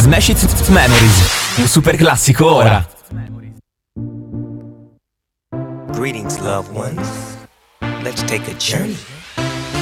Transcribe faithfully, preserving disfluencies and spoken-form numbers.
Smash It Memories, un super classico ora. Greetings, loved ones. Let's take a journey